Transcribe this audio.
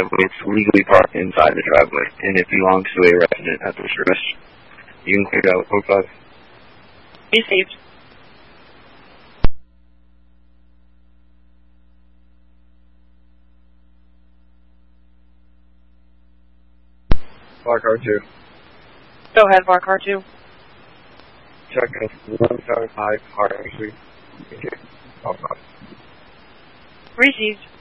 driveway. It's legally parked inside the driveway, and it belongs to a resident at the service. You can clear out 45. Received. Bar car 2. Go ahead, bar car 2. Check us 175 car entry. Okay. Received.